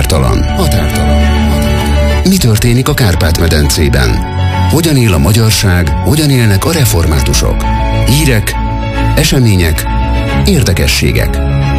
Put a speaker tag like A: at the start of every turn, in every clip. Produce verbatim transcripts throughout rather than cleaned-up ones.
A: Határtalan. Határtalan. Mi történik a Kárpát-medencében? Hogyan él a magyarság, hogyan élnek a reformátusok? Hírek, események, érdekességek.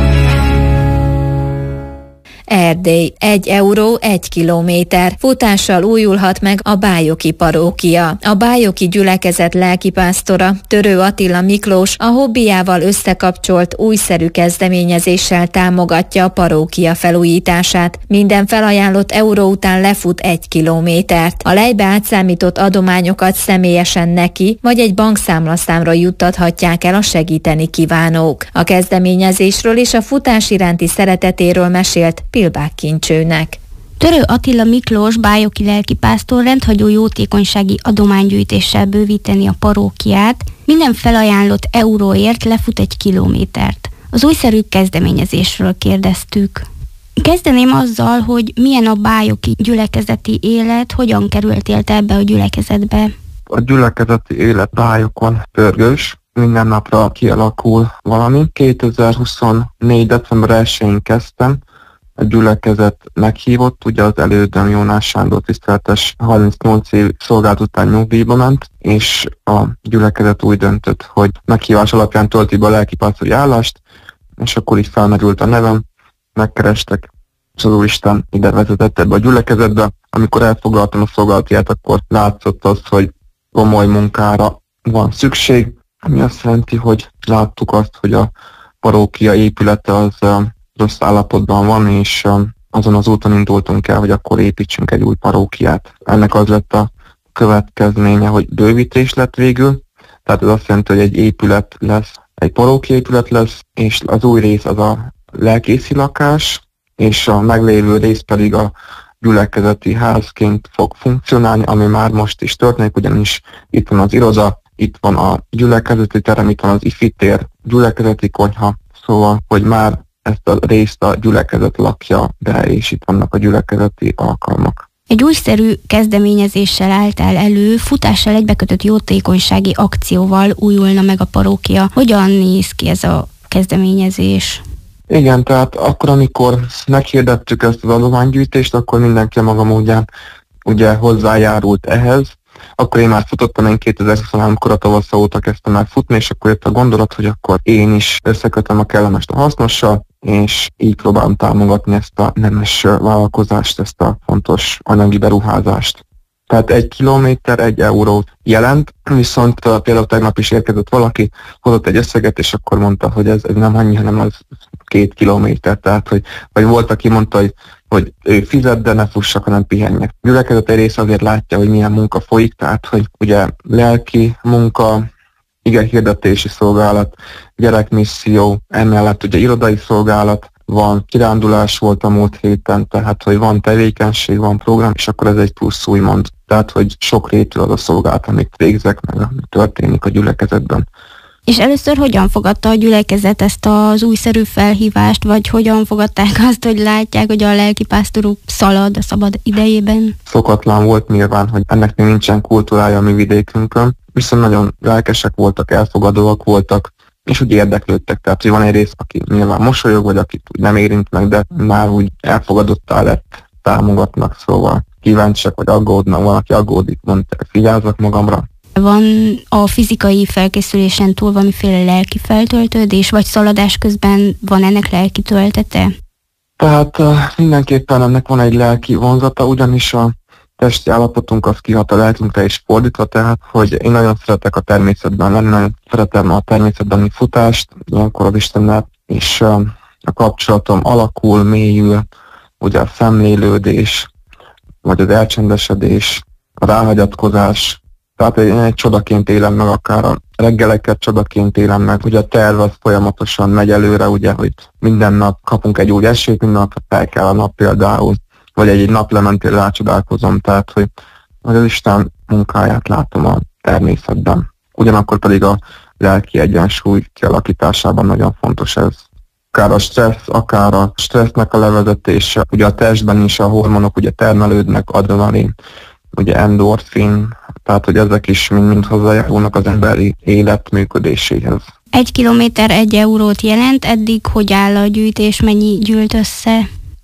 B: Erdély. Egy euró, egy kilométer. Futással újulhat meg a bályoki parókia. A bályoki gyülekezet lelkipásztora, Törő Attila Miklós a hobbiával összekapcsolt újszerű kezdeményezéssel támogatja a parókia felújítását. Minden felajánlott euró után lefut egy kilométert. A lejbe átszámított adományokat személyesen neki, vagy egy bankszámlaszámra juttathatják el a segíteni kívánók. A kezdeményezésről és a futás iránti szeretetéről mesélt Pilbák Kincsőnek.
C: Törő Attila Miklós bályoki lelkipásztor rendhagyó jótékonysági adománygyűjtéssel bővíteni a parókiát, minden felajánlott euróért lefut egy kilométert. Az újszerű kezdeményezésről kérdeztük. Kezdeném azzal, hogy milyen a bályoki gyülekezeti élet, hogyan kerültél te ebbe a gyülekezetbe?
D: A gyülekezeti élet Bályokon pörgős, minden napra kialakul valami. kétezer-huszonnégy. december elsején kezdtem, a gyülekezet meghívott, ugye az elődöm Jónás Sándor tiszteletes harmincnyolc év szolgálat után nyugdíjba ment, és a gyülekezet úgy döntött, hogy meghívás alapján tölti be a lelkipásztori állást, és akkor így felmerült a nevem, megkerestek, és az Úristen ide vezetett ebbe a gyülekezetbe. Amikor elfoglaltam a szolgálatját, akkor látszott az, hogy komoly munkára van szükség, ami azt jelenti, hogy láttuk azt, hogy a parókia épülete az rossz állapotban van, és azon az úton indultunk el, hogy akkor építsünk egy új parókiát. Ennek az lett a következménye, hogy bővítés lett végül, tehát ez azt jelenti, hogy egy épület lesz, egy parókia épület lesz, és az új rész az a lelkészi lakás, és a meglévő rész pedig a gyülekezeti házként fog funkcionálni, ami már most is történik, ugyanis itt van az iroda, itt van a gyülekezeti terem, itt van az ifitér, gyülekezeti konyha, szóval, hogy már ezt a részt a gyülekezet lakja be, és itt vannak a gyülekezeti alkalmak.
C: Egy újszerű kezdeményezéssel álltál elő, futással egybekötött jótékonysági akcióval újulna meg a parókia. Hogyan néz ki ez a kezdeményezés?
D: Igen, tehát akkor, amikor meghirdettük ezt az adománygyűjtést, akkor mindenki a maga módján ugye hozzájárult ehhez. Akkor én már futottam, én kétezer-huszonhárom-kor a tavasz óta kezdtem el futni, és akkor jött a gondolat, hogy akkor én is összekötöm a kellemest a hasznossal, és így próbálom támogatni ezt a nemes vállalkozást, ezt a fontos anyagi beruházást. Tehát egy kilométer egy eurót jelent, viszont például tegnap is érkezett valaki, hozott egy összeget, és akkor mondta, hogy ez, ez nem annyi, hanem az két kilométer. Tehát, hogy, vagy volt, aki mondta, hogy, hogy ő fizet, de ne fussak, hanem pihenjek. A gyülekezet egy rész azért látja, hogy milyen munka folyik, tehát, hogy ugye lelki munka, igehirdetési szolgálat, gyerekmisszió, emellett ugye irodai szolgálat, van kirándulás volt a múlt héten, tehát hogy van tevékenység, van program, és akkor ez egy plusz úgymond. Tehát, hogy sok rétű az a szolgálat, amit végzek, meg ami történik a gyülekezetben.
C: És először hogyan fogadta a gyülekezet ezt az újszerű felhívást, vagy hogyan fogadták azt, hogy látják, hogy a lelkipásztoruk szalad a szabad idejében?
D: Szokatlan volt nyilván, hogy ennek még nincsen kultúrája a mi vidékünkön, viszont nagyon lelkesek voltak, elfogadóak voltak, és úgy érdeklődtek, tehát hogy van egy rész, aki nyilván mosolyog, vagy akit úgy nem érint meg, de már úgy elfogadottá lett, támogatnak, szóval kíváncsiak, vagy aggódnak, valaki aggódik, mondta, figyelzek magamra.
C: Van a fizikai felkészülésen túl valamiféle lelki feltöltődés, vagy szaladás közben van ennek lelki töltete?
D: Tehát uh, mindenképpen ennek van egy lelki vonzata, ugyanis a testi állapotunk az kihat a lelkünkre is fordítva, tehát, hogy én nagyon szeretek a természetben lenni, nagyon szeretem a természetbeni futást, ilyenkor az Istennel, és uh, a kapcsolatom alakul, mélyül, ugye a szemlélődés, vagy az elcsendesedés, a ráhagyatkozás, tehát én egy csodaként élem meg, akár a reggeleket csodaként élem meg, ugye a terv az folyamatosan megy előre, ugye, hogy minden nap kapunk egy új esélyt, minden nap fel kell a nap például, vagy egy, egy naplementére rácsodálkozom, tehát hogy az Isten munkáját látom a természetben. Ugyanakkor pedig a lelki egyensúly kialakításában nagyon fontos ez. Akár a stressz, akár a stressznek a levezetése, ugye a testben is a hormonok ugye termelődnek, adrenalin, ugye endorfin, tehát hogy ezek is mind-mind hozzájárulnak az emberi élet működéséhez.
C: Egy kilométer egy eurót jelent, eddig hogy áll a gyűjtés, mennyi gyűlt össze?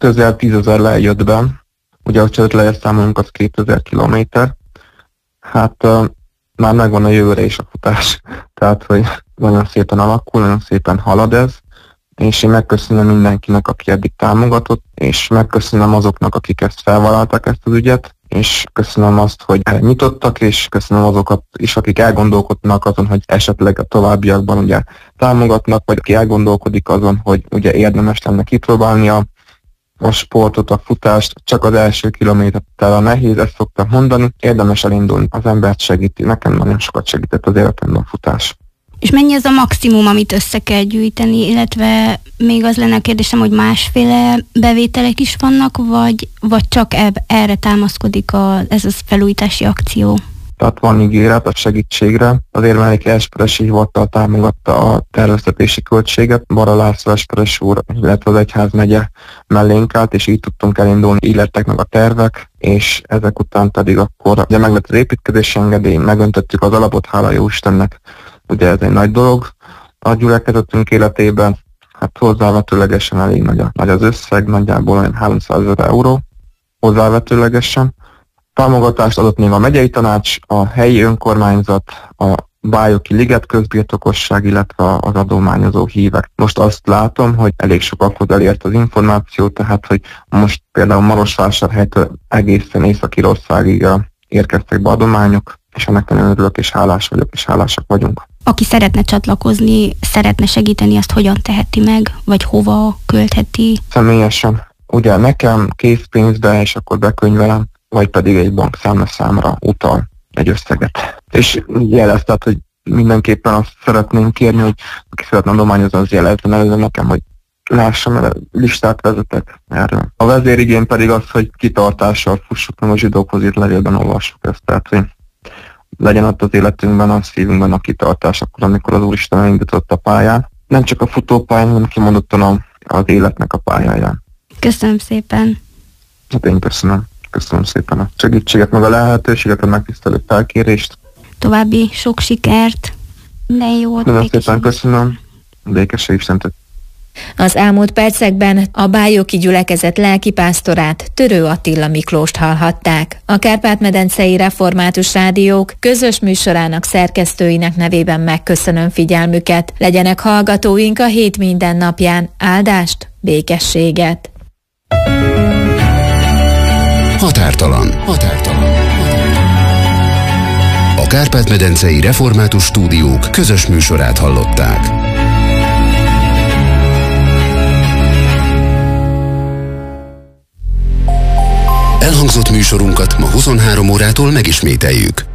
D: közel tízezer lej jött be, ugye a csődlejes számolunk, az kétezer kilométer. Hát uh, már megvan a jövőre is a futás, tehát hogy nagyon szépen alakul, nagyon szépen halad ez, és én megköszönöm mindenkinek, aki eddig támogatott, és megköszönöm azoknak, akik ezt felvállalták, ezt az ügyet, és köszönöm azt, hogy nyitottak, és köszönöm azokat is, akik elgondolkodnak azon, hogy esetleg a továbbiakban ugye támogatnak, vagy aki elgondolkodik azon, hogy ugye érdemes lenne kipróbálni a, a sportot, a futást, csak az első kilométertel a nehéz, ezt szoktam mondani, érdemes elindulni, az embert segíti, nekem nagyon sokat segített az életemben a futás.
C: És mennyi az a maximum, amit össze kell gyűjteni, illetve még az lenne a kérdésem, hogy másféle bevételek is vannak, vagy, vagy csak eb, erre támaszkodik a, ez a felújítási akció?
D: Tehát van ígéret a segítségre. Az Érmelléki Esperesi Hivatal támogatta a terveztetési költséget. Bara László esperes úr, illetve az egyházmegye mellénk állt, és így tudtunk elindulni, így lettek meg a tervek, és ezek után pedig akkor ugye meg lett az építkezési engedély, megöntöttük az alapot, hála jó Istennek. Ugye ez egy nagy dolog a gyülekezetünk életében, hát hozzávetőlegesen elég nagy, a, nagy az összeg, nagyjából olyan háromszázezer euró hozzávetőlegesen. Támogatást adott még a megyei tanács, a helyi önkormányzat, a Bályoki Liget közbirtokosság, illetve az adományozó hívek. Most azt látom, hogy elég sokakhoz elért az információ, tehát hogy most például Marosvásárhelytől egészen Észak-Írországig érkeztek be adományok, és ennek nagyon örülök, és hálás vagyok, és hálásak vagyunk.
C: Aki szeretne csatlakozni, szeretne segíteni, azt hogyan teheti meg, vagy hova költheti?
D: Személyesen. Ugye nekem készpénzbe, és akkor bekönyvelem, vagy pedig egy bankszámlaszámra utal egy összeget. És jelezte, hogy mindenképpen azt szeretném kérni, hogy aki szeretne adományozni, az jelezzen előre nekem, hogy lássam, mert listát vezetek erről. A vezérigény pedig az, hogy kitartással fussuk, nem a zsidókhoz írt levélben olvassuk ezt, tehát hogy legyen ott az életünkben, a szívünkben a kitartás, akkor amikor az Úristen elindított a pályán. Nem csak a futópályán, hanem kimondottan az életnek a pályáján.
C: Köszönöm szépen.
D: Hát én köszönöm. Köszönöm szépen a segítséget, meg a lehetőséget, a megtisztelő felkérést.
C: További sok sikert. Minden jót.
D: Nagyon szépen köszönöm. Békesség Istentet.
B: Az elmúlt percekben a bályoki gyülekezet lelkipásztorát, Törő Attila Miklóst hallhatták. A Kárpát-medencei Református Rádiók közös műsorának szerkesztőinek nevében megköszönöm figyelmüket. Legyenek hallgatóink a hét minden napján. Áldást, békességet!
A: Határtalan. Határtalan. A Kárpát-medencei Református Stúdiók közös műsorát hallották. Elhangzott műsorunkat ma huszonhárom órától megismételjük.